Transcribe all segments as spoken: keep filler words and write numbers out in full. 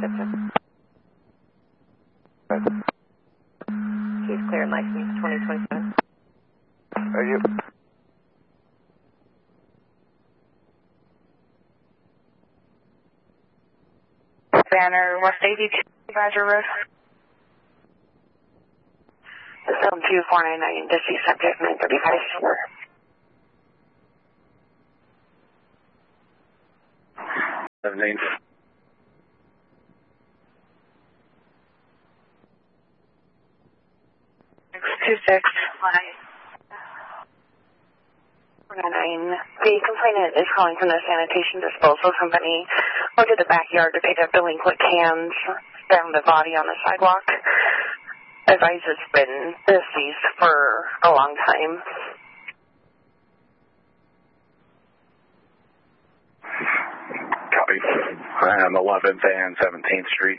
Reception. He's cleared license twenty twenty-seven. Thank you. Banner, West eighty-two, Badger Road. Zone two four nine nine, deceased subject nine thirty-five. Seventeen. Two six four nine nine. The complainant is calling from the sanitation disposal company. Went to the backyard to pick up delinquent cans. Found the body on the sidewalk. Advice has been deceased for a long time. Copy. I am eleventh and seventeenth Street.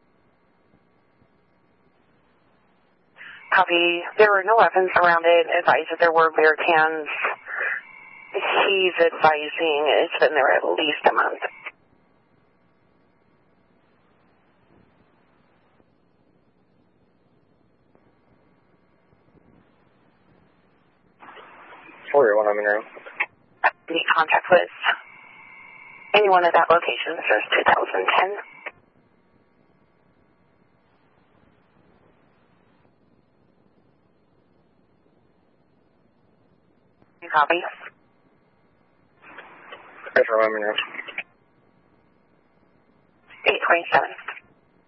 Copy. There were no weapons around it. Advised that there were beer cans. He's advising it's been there at least a month. Four one, I'm in room. Any contact with anyone at that location since two thousand ten? Copy. Yes, I'm in room. eight twenty-seven.